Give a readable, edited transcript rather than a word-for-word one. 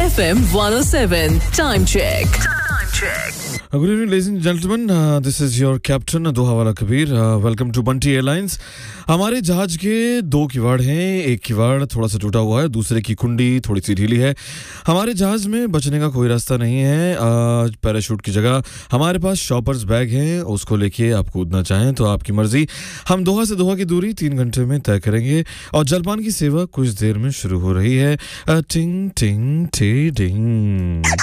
FM 107. Time check. Good evening, ladies and gentlemen. This is your captain, Dohawala Kabir. Welcome to Bunty Airlines. हमारे जहाज के दो किवाड़ हैं. एक किवाड़ थोड़ा सा टूटा हुआ है, दूसरे की कुंडी थोड़ी सी ढीली है. हमारे जहाज में बचने का कोई रास्ता नहीं है. पैराशूट की जगह हमारे पास शॉपर्स बैग हैं. उसको लेके आप कूदना चाहें तो आपकी मर्जी. हम दोहा से दोहा की दूरी 3 घंटे में तय करेंगे और जलपान की सेवा कुछ देर में शुरू हो रही है. टिंग टिंग टी डिंग.